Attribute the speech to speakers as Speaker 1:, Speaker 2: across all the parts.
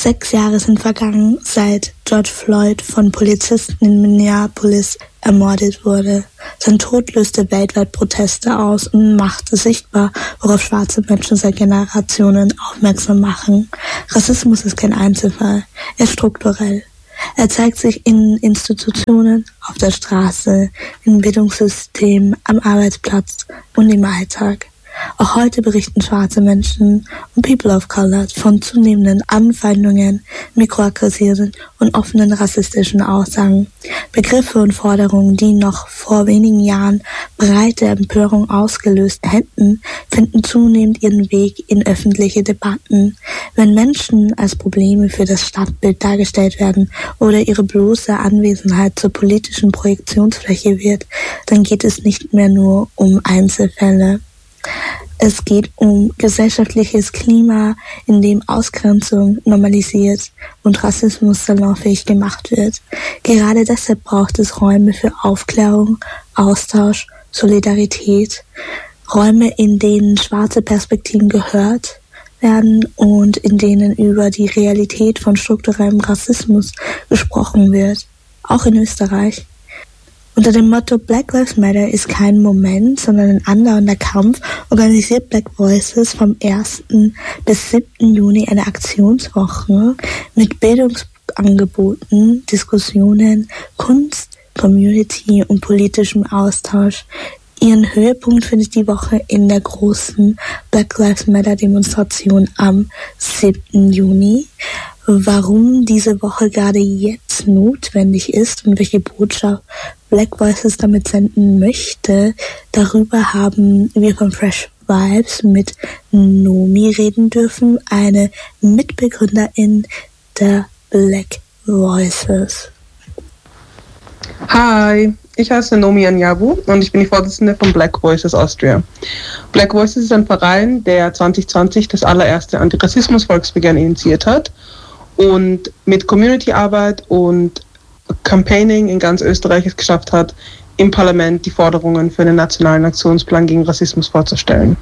Speaker 1: 6 Jahre sind vergangen, seit George Floyd von Polizisten in Minneapolis ermordet wurde. Sein Tod löste weltweit Proteste aus und machte sichtbar, worauf schwarze Menschen seit Generationen aufmerksam machen. Rassismus ist kein Einzelfall, er ist strukturell. Er zeigt sich in Institutionen, auf der Straße, im Bildungssystem, am Arbeitsplatz und im Alltag. Auch heute berichten schwarze Menschen und People of Color von zunehmenden Anfeindungen, mikroaggressiven und offenen rassistischen Aussagen. Begriffe und Forderungen, die noch vor wenigen Jahren breite Empörung ausgelöst hätten, finden zunehmend ihren Weg in öffentliche Debatten. Wenn Menschen als Probleme für das Stadtbild dargestellt werden oder ihre bloße Anwesenheit zur politischen Projektionsfläche wird, dann geht es nicht mehr nur um Einzelfälle. Es geht um gesellschaftliches Klima, in dem Ausgrenzung normalisiert und Rassismus salonfähig gemacht wird. Gerade deshalb braucht es Räume für Aufklärung, Austausch, Solidarität, Räume, in denen schwarze Perspektiven gehört werden und in denen über die Realität von strukturellem Rassismus gesprochen wird, auch in Österreich. Unter dem Motto Black Lives Matter ist kein Moment, sondern ein andauernder Kampf, organisiert Black Voices vom 1. bis 7. Juni eine Aktionswoche mit Bildungsangeboten, Diskussionen, Kunst, Community und politischem Austausch. Ihren Höhepunkt findet die Woche in der großen Black Lives Matter Demonstration am 7. Juni. Warum diese Woche gerade jetzt notwendig ist und welche Botschaft Black Voices damit senden möchte, darüber haben wir von Fresh Vibes mit Nomi reden dürfen, eine Mitbegründerin der Black Voices.
Speaker 2: Hi, ich heiße Nomi Anyabu und ich bin die Vorsitzende von Black Voices Austria. Black Voices ist ein Verein, der 2020 das allererste Antirassismus-Volksbegehren initiiert hat und mit Community-Arbeit und Campaigning in ganz Österreich es geschafft hat, im Parlament die Forderungen für einen nationalen Aktionsplan gegen Rassismus vorzustellen.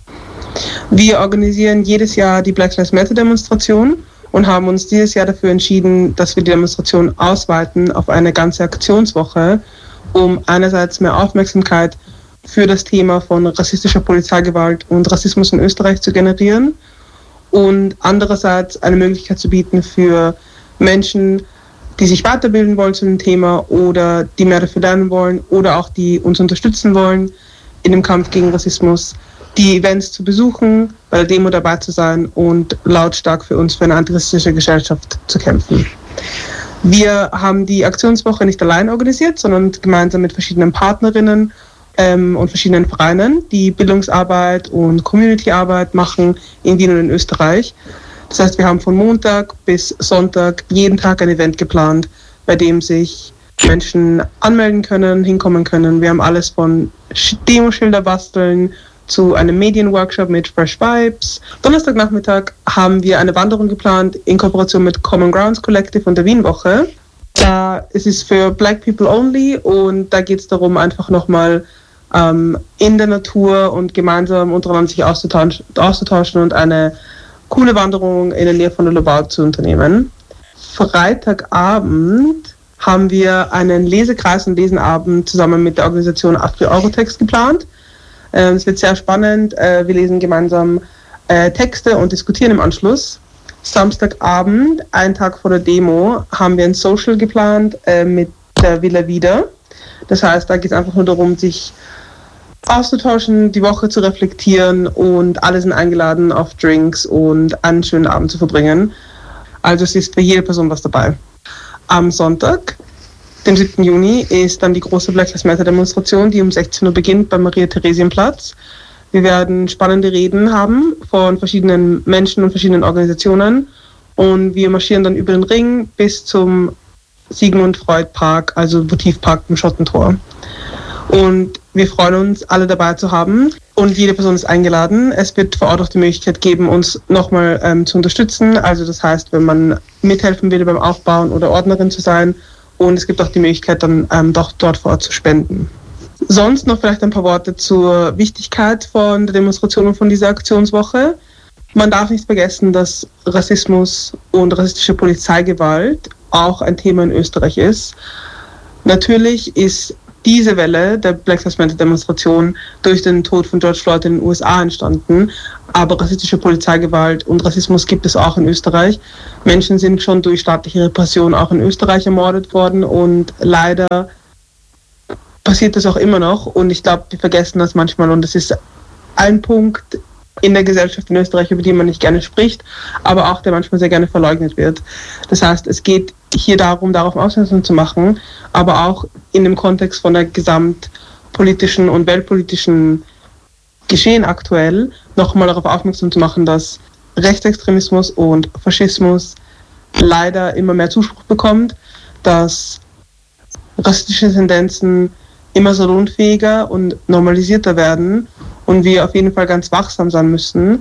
Speaker 2: Wir organisieren jedes Jahr die Black Lives Matter Demonstration und haben uns dieses Jahr dafür entschieden, dass wir die Demonstration ausweiten auf eine ganze Aktionswoche, um einerseits mehr Aufmerksamkeit für das Thema von rassistischer Polizeigewalt und Rassismus in Österreich zu generieren und andererseits eine Möglichkeit zu bieten für Menschen, die sich weiterbilden wollen zu dem Thema oder die mehr dafür lernen wollen oder auch die uns unterstützen wollen in dem Kampf gegen Rassismus, die Events zu besuchen, bei der Demo dabei zu sein und lautstark für uns für eine antirassistische Gesellschaft zu kämpfen. Wir haben die Aktionswoche nicht allein organisiert, sondern gemeinsam mit verschiedenen Partnerinnen und verschiedenen Vereinen, die Bildungsarbeit und Communityarbeit machen in Wien und in Österreich. Das heißt, wir haben von Montag bis Sonntag jeden Tag ein Event geplant, bei dem sich Menschen anmelden können, hinkommen können. Wir haben alles von Demoschilder basteln zu einem Medienworkshop mit Fresh Vibes. Donnerstagnachmittag haben wir eine Wanderung geplant in Kooperation mit Common Grounds Collective und der Wienwoche. Es ist für Black People only und da geht es darum, einfach nochmal in der Natur und gemeinsam untereinander sich auszutauschen und eine coole Wanderung in der Nähe von der Lobau zu unternehmen. Freitagabend haben wir einen Lesekreis und Lesenabend zusammen mit der Organisation Afri-Eurotext geplant. Es wird sehr spannend. Wir lesen gemeinsam Texte und diskutieren im Anschluss. Samstagabend, einen Tag vor der Demo, haben wir ein Social geplant mit der Villa Wieder. Das heißt, da geht es einfach nur darum, sich auszutauschen, die Woche zu reflektieren und alle sind eingeladen, auf Drinks und einen schönen Abend zu verbringen. Also es ist für jede Person was dabei. Am Sonntag, dem 7. Juni, ist dann die große Black Lives Matter Demonstration, die um 16 Uhr beginnt beim Maria-Theresienplatz. Wir werden spannende Reden haben von verschiedenen Menschen und verschiedenen Organisationen und wir marschieren dann über den Ring bis zum Sigmund Freud Park, also Votivpark im Schottentor. Und wir freuen uns, alle dabei zu haben und jede Person ist eingeladen. Es wird vor Ort auch die Möglichkeit geben, uns nochmal zu unterstützen. Also das heißt, wenn man mithelfen will beim Aufbauen oder Ordnerin zu sein. Und es gibt auch die Möglichkeit, dann doch dort vor Ort zu spenden. Sonst noch vielleicht ein paar Worte zur Wichtigkeit von der Demonstration und von dieser Aktionswoche. Man darf nicht vergessen, dass Rassismus und rassistische Polizeigewalt auch ein Thema in Österreich ist. Natürlich ist diese Welle der Black Lives Matter Demonstration durch den Tod von George Floyd in den USA entstanden, aber rassistische Polizeigewalt und Rassismus gibt es auch in Österreich. Menschen sind schon durch staatliche Repression auch in Österreich ermordet worden und leider passiert das auch immer noch und ich glaube, wir vergessen das manchmal und das ist ein Punkt in der Gesellschaft in Österreich, über die man nicht gerne spricht, aber auch der manchmal sehr gerne verleugnet wird. Das heißt, es geht hier darum, darauf aufmerksam zu machen, aber auch in dem Kontext von der gesamtpolitischen und weltpolitischen Geschehen aktuell nochmal darauf aufmerksam zu machen, dass Rechtsextremismus und Faschismus leider immer mehr Zuspruch bekommt, dass rassistische Tendenzen immer salonfähiger und normalisierter werden und wir auf jeden Fall ganz wachsam sein müssen,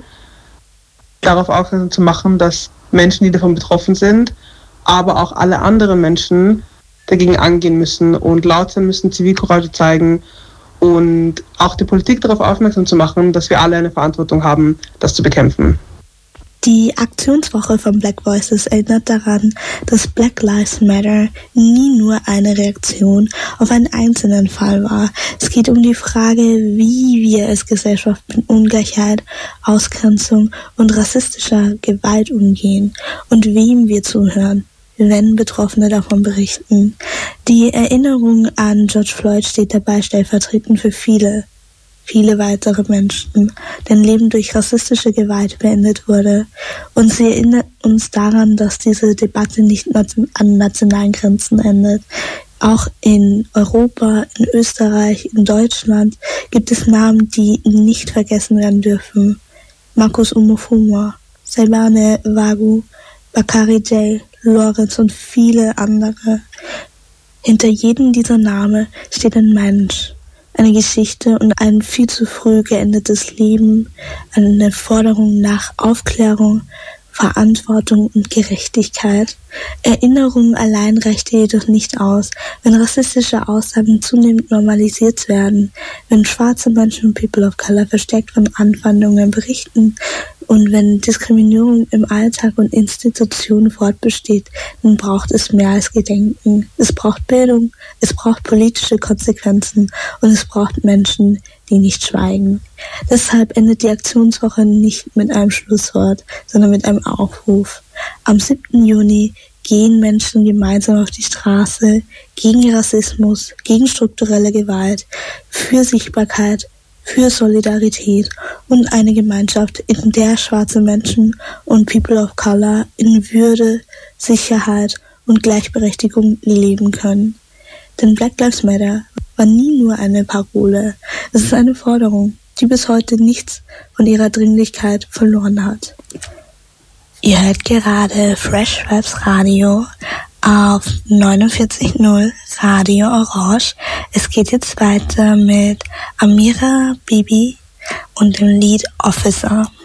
Speaker 2: darauf aufmerksam zu machen, dass Menschen, die davon betroffen sind, aber auch alle anderen Menschen dagegen angehen müssen und laut sein müssen, Zivilcourage zeigen und auch die Politik darauf aufmerksam zu machen, dass wir alle eine Verantwortung haben, das zu bekämpfen.
Speaker 1: Die Aktionswoche von Black Voices erinnert daran, dass Black Lives Matter nie nur eine Reaktion auf einen einzelnen Fall war. Es geht um die Frage, wie wir als Gesellschaft mit Ungleichheit, Ausgrenzung und rassistischer Gewalt umgehen und wem wir zuhören, wenn Betroffene davon berichten. Die Erinnerung an George Floyd steht dabei stellvertretend für viele weitere Menschen, deren Leben durch rassistische Gewalt beendet wurde. Und sie erinnert uns daran, dass diese Debatte nicht an nationalen Grenzen endet. Auch in Europa, in Österreich, in Deutschland gibt es Namen, die nicht vergessen werden dürfen. Markus Umofuma, Saibane Wagu, Bakari J., Lorenz und viele andere. Hinter jedem dieser Namen steht ein Mensch, eine Geschichte und ein viel zu früh geendetes Leben, eine Forderung nach Aufklärung, Verantwortung und Gerechtigkeit. Erinnerung allein reicht jedoch nicht aus, wenn rassistische Aussagen zunehmend normalisiert werden, wenn schwarze Menschen und People of Color verstärkt von Anfeindungen berichten und wenn Diskriminierung im Alltag und Institutionen fortbesteht, dann braucht es mehr als Gedenken. Es braucht Bildung, es braucht politische Konsequenzen und es braucht Menschen, die nicht schweigen. Deshalb endet die Aktionswoche nicht mit einem Schlusswort, sondern mit einem Aufruf. Am 7. Juni gehen Menschen gemeinsam auf die Straße gegen Rassismus, gegen strukturelle Gewalt, für Sichtbarkeit, für Solidarität und eine Gemeinschaft, in der schwarze Menschen und People of Color in Würde, Sicherheit und Gleichberechtigung leben können. Denn Black Lives Matter war nie nur eine Parole. Es ist eine Forderung, die bis heute nichts von ihrer Dringlichkeit verloren hat. Ihr hört gerade Fresh Vibes Radio auf 49.0 Radio Orange. Es geht jetzt weiter mit Amira Bibi und dem Lied Officer.